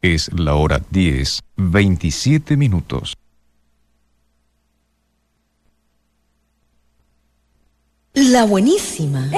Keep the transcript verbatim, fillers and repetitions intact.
Es la hora diez, veintisiete minutos. La buenísima.